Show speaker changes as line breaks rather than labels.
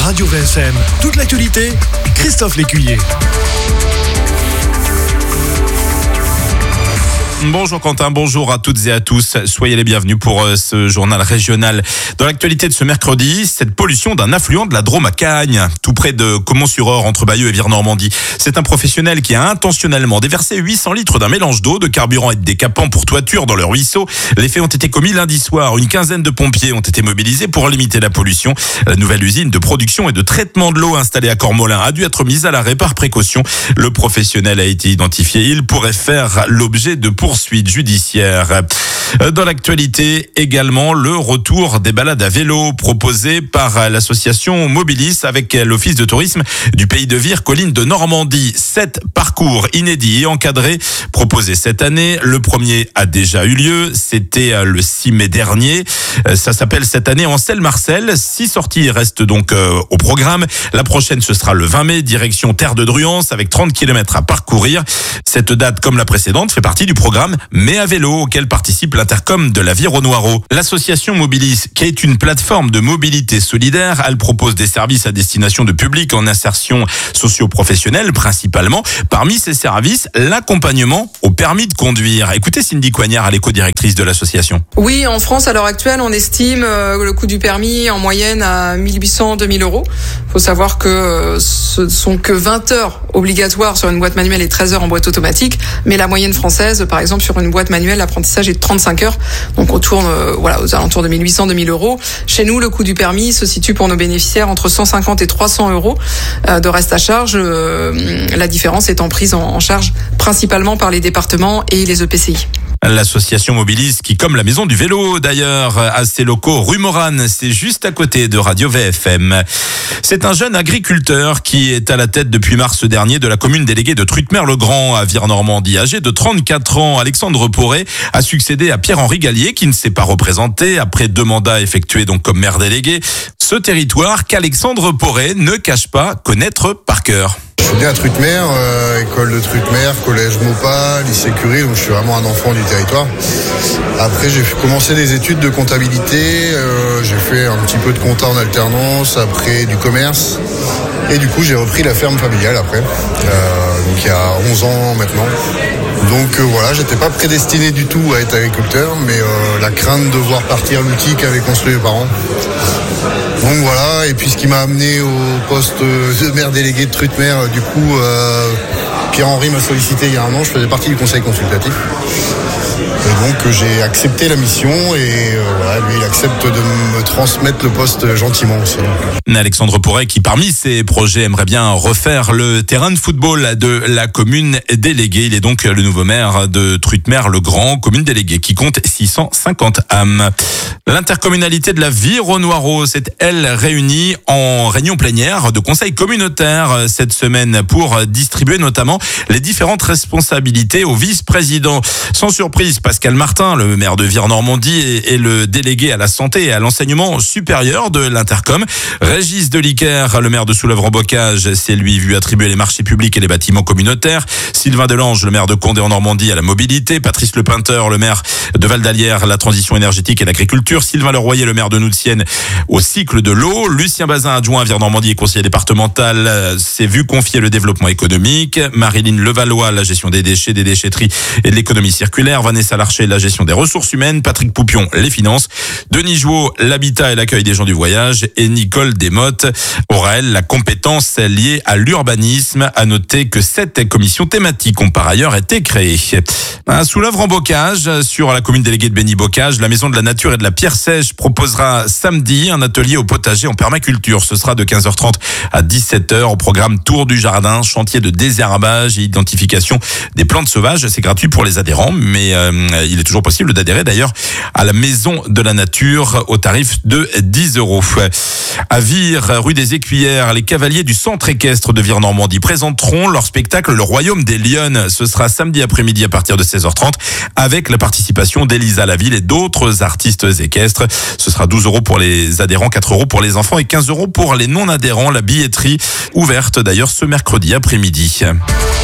Radio VFM. Toute l'actualité, Christophe Lécuyer.
Bonjour Quentin, bonjour à toutes et à tous. Soyez les bienvenus pour ce journal régional. Dans l'actualité de ce mercredi, cette pollution d'un affluent de la Drôme à Cagnes, tout près de Caumont-sur-Eure, entre Bayeux et Vire-Normandie. C'est un professionnel qui a intentionnellement déversé 800 litres d'un mélange d'eau, de carburant et de décapant pour toiture dans le ruisseau. Les faits ont été commis lundi soir. Une quinzaine de pompiers ont été mobilisés pour limiter la pollution. La nouvelle usine de production et de traitement de l'eau installée à Cormolin a dû être mise à l'arrêt par précaution. Le professionnel a été identifié. Il pourrait faire l'objet de poursuites judiciaires. Dans l'actualité également, le retour des balades à vélo proposé par l'association Mobilis avec l'office de tourisme du pays de Vire, collines de Normandie. 7 parcours inédits et encadrés proposés cette année. Le premier a déjà eu lieu, c'était le 6 mai dernier. Ça s'appelle cette année Ancel-Marcel. 6 sorties restent donc au programme. La prochaine, ce sera le 20 mai, direction Terre de Druance avec 30 km à parcourir. Cette date, comme la précédente, fait partie du programme Mais à vélo, auquel participe l'Intercom de la Vire-au-Noireau. L'association Mobilis, qui est une plateforme de mobilité solidaire, elle propose des services à destination de publics en insertion socio-professionnelle principalement. Parmi ces services, l'accompagnement au permis de conduire. Écoutez Cindy Coignard, à l'éco-directrice de l'association.
Oui, en France, à l'heure actuelle, on estime le coût du permis en moyenne à 1800-2000 euros. Il faut savoir que ce sont que 20 heures obligatoires sur une boîte manuelle et 13 heures en boîte automatique. Mais la moyenne française, par exemple, sur une boîte manuelle, l'apprentissage est de 35 heures. Donc on tourne aux alentours de 1800-2000 euros. Chez nous, le coût du permis se situe pour nos bénéficiaires entre 150 et 300 euros de reste à charge. La différence étant prise en charge principalement par les départements et les EPCI.
L'association Mobilis, qui, comme la Maison du Vélo d'ailleurs, a ses locaux rue Morane, c'est juste à côté de Radio VFM. C'est un jeune agriculteur qui est à la tête depuis mars dernier de la commune déléguée de Trutmer-le-Grand à Vire-Normandie. Âgé de 34 ans, Alexandre Poré a succédé à Pierre-Henri Gallier, qui ne s'est pas représenté après 2 mandats effectués donc comme maire délégué. Ce territoire qu'Alexandre Poré ne cache pas connaître par cœur.
Je suis né à Trutmer, école de Trutmer, collège Maupas, lycée Curie, donc je suis vraiment un enfant du territoire. Après, j'ai commencé des études de comptabilité, j'ai fait un petit peu de compta en alternance, après du commerce. Et du coup, j'ai repris la ferme familiale après, donc il y a 11 ans maintenant. Donc voilà, j'étais pas prédestiné du tout à être agriculteur, mais la crainte de voir partir l'outil qu'avaient construit mes parents. Donc voilà, et puis ce qui m'a amené au poste de maire délégué de Trutmer, du coup, Pierre-Henri m'a sollicité il y a 1 an, je faisais partie du conseil consultatif. Et donc j'ai accepté la mission et voilà, lui il accepte de me transmettre le poste gentiment aussi.
Alexandre Poré, qui parmi ses projets aimerait bien refaire le terrain de football de la commune déléguée. Il est donc le nouveau maire de Trutmer-le-Grand, commune déléguée qui compte 650 âmes. L'intercommunalité de la Vire-au-Noireau s'est, elle, réunie en réunion plénière de conseil communautaire cette semaine pour distribuer notamment les différentes responsabilités au vice-président. Sans surprise, Pascal Martin, le maire de Vire-Normandie, et le délégué à la santé et à l'enseignement supérieur de l'Intercom. Régis Deliquer, le maire de Soulèvre-en-Bocage, s'est lui vu attribuer les marchés publics et les bâtiments communautaires. Sylvain Delange, le maire de Condé en Normandie, à la mobilité. Patrice Lepeinteur, le maire de Val-d'Alière, la transition énergétique et l'agriculture. Sylvain Leroyer, le maire de Noutienne, au cycle de l'eau. Lucien Bazin, adjoint à Vire-Normandie et conseiller départemental, s'est vu confier le développement économique. Marilyn Levallois, la gestion des déchets, des déchetteries et de l'économie circulaire. Vanessa Larcher, la gestion des ressources humaines. Patrick Poupion, les finances. Denis Jouot, l'habitat et l'accueil des gens du voyage. Et Nicole Desmottes aura, elle, la compétence liée à l'urbanisme. À noter que 7 commissions thématiques ont par ailleurs été créées. À Soulèvre-en-Bocage, sur la commune déléguée de Béni-Bocage, la Maison de la Nature et de la Pierre Sèche proposera samedi un atelier au potager en permaculture. Ce sera de 15h30 à 17h au programme Tour du Jardin, chantier de désherbage et identification des plantes sauvages. C'est gratuit pour les adhérents, mais il est toujours possible d'adhérer d'ailleurs à la Maison de la Nature au tarif de 10 €. À Vire, rue des Écuyères, les cavaliers du centre équestre de Vire-Normandie présenteront leur spectacle Le Royaume des Lionnes. Ce sera samedi après-midi à partir de 16h30 avec la participation d'Elisa Laville et d'autres artistes équestres. Ce sera 12 € pour les adhérents, 4 € pour les enfants et 15 € pour les non-adhérents. La billetterie ouverte d'ailleurs ce mercredi après-midi.